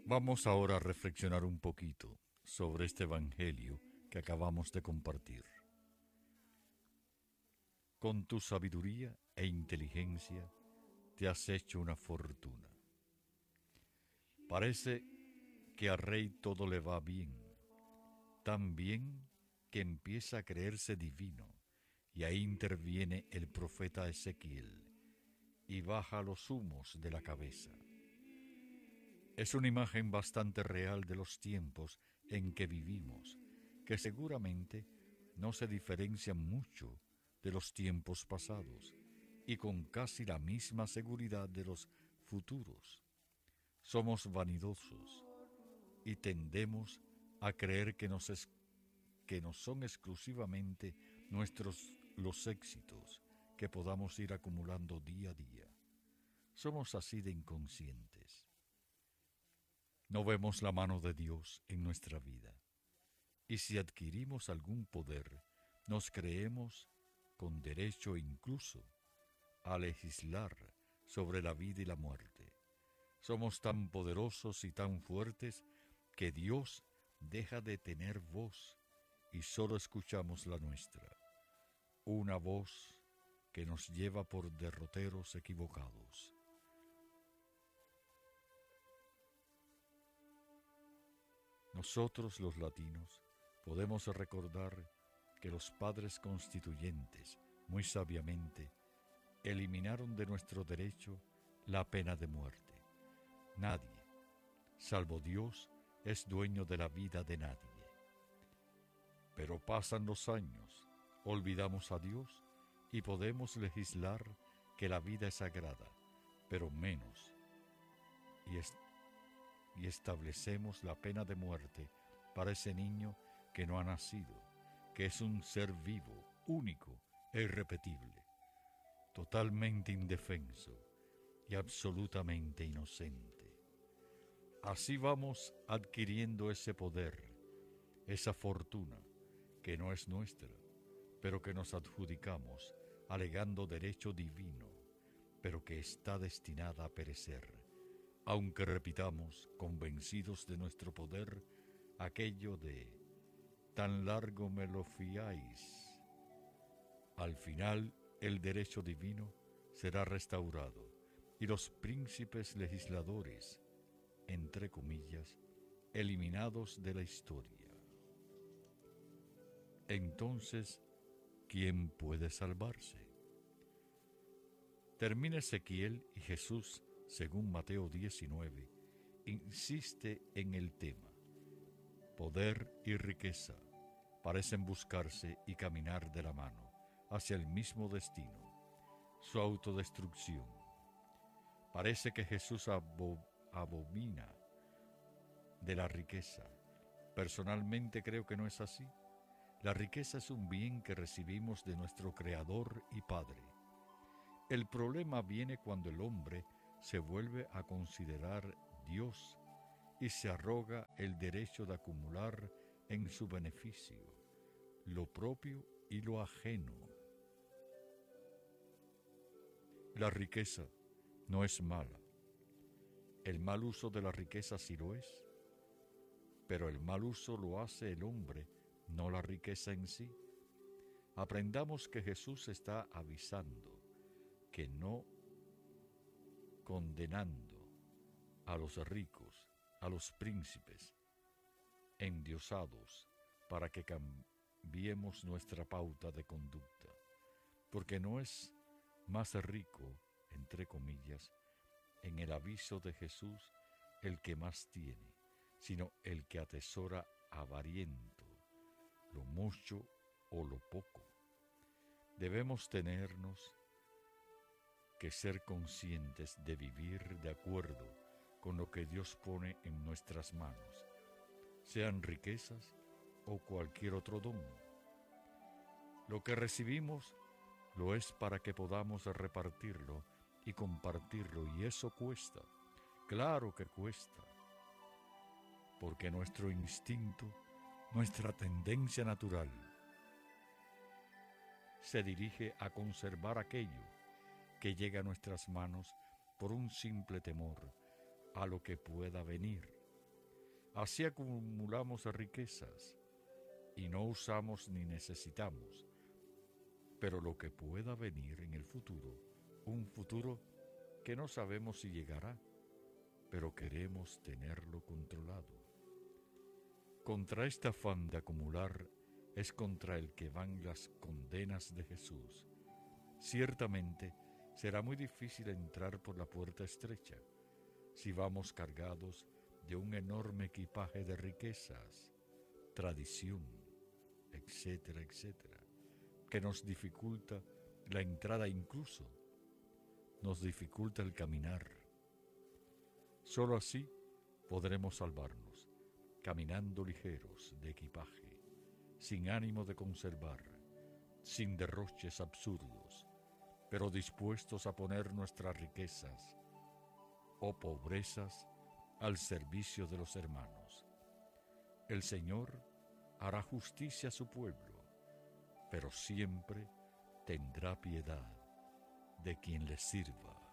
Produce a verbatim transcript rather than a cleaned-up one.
Vamos ahora a reflexionar un poquito sobre este Evangelio que acabamos de compartir. Con tu sabiduría e inteligencia te has hecho una fortuna. Parece que al rey todo le va bien, tan bien que empieza a creerse divino, y ahí interviene el profeta Ezequiel y baja los humos de la cabeza. Es una imagen bastante real de los tiempos en que vivimos, que seguramente no se diferencian mucho de los tiempos pasados y con casi la misma seguridad de los futuros. Somos vanidosos y tendemos a creer que nos, es, que nos son exclusivamente nuestros los éxitos que podamos ir acumulando día a día. Somos así de inconscientes. No vemos la mano de Dios en nuestra vida. Y si adquirimos algún poder, nos creemos con derecho incluso a legislar sobre la vida y la muerte. Somos tan poderosos y tan fuertes que Dios deja de tener voz y solo escuchamos la nuestra. Una voz que nos lleva por derroteros equivocados. Nosotros los latinos podemos recordar que los padres constituyentes, muy sabiamente, eliminaron de nuestro derecho la pena de muerte. Nadie, salvo Dios, es dueño de la vida de nadie. Pero pasan los años, olvidamos a Dios y podemos legislar que la vida es sagrada, pero menos, y es y establecemos la pena de muerte para ese niño que no ha nacido, que es un ser vivo, único e irrepetible, totalmente indefenso y absolutamente inocente. Así vamos adquiriendo ese poder, esa fortuna que no es nuestra, pero que nos adjudicamos alegando derecho divino, pero que está destinada a perecer. Aunque repitamos, convencidos de nuestro poder, aquello de «tan largo me lo fiáis». Al final, el derecho divino será restaurado y los príncipes legisladores, entre comillas, eliminados de la historia. Entonces, ¿quién puede salvarse? Termina Ezequiel y Jesús, según Mateo diecinueve, insiste en el tema. Poder y riqueza parecen buscarse y caminar de la mano hacia el mismo destino, su autodestrucción. Parece que Jesús abo- abomina de la riqueza. Personalmente creo que no es así. La riqueza es un bien que recibimos de nuestro Creador y Padre. El problema viene cuando el hombre se vuelve a considerar Dios y se arroga el derecho de acumular en su beneficio lo propio y lo ajeno. La riqueza no es mala. El mal uso de la riqueza sí lo es, pero el mal uso lo hace el hombre, no la riqueza en sí. Aprendamos que Jesús está avisando, que no condenando a los ricos, a los príncipes, endiosados, para que cambiemos nuestra pauta de conducta, porque no es más rico, entre comillas, en el aviso de Jesús el que más tiene, sino el que atesora avariento, lo mucho o lo poco. Debemos tenernos que ser conscientes de vivir de acuerdo con lo que Dios pone en nuestras manos, sean riquezas o cualquier otro don. Lo que recibimos lo es para que podamos repartirlo y compartirlo, y eso cuesta, claro que cuesta, porque nuestro instinto, nuestra tendencia natural, se dirige a conservar aquello que llega a nuestras manos por un simple temor a lo que pueda venir. Así acumulamos riquezas y no usamos ni necesitamos, pero lo que pueda venir en el futuro, un futuro que no sabemos si llegará, pero queremos tenerlo controlado. Contra este afán de acumular es contra el que van las condenas de Jesús. Ciertamente será muy difícil entrar por la puerta estrecha si vamos cargados de un enorme equipaje de riquezas, tradición, etcétera, etcétera, que nos dificulta la entrada, incluso nos dificulta el caminar. Solo así podremos salvarnos, caminando ligeros de equipaje, sin ánimo de conservar, sin derroches absurdos, pero dispuestos a poner nuestras riquezas o pobrezas al servicio de los hermanos. El Señor hará justicia a su pueblo, pero siempre tendrá piedad de quien le sirva.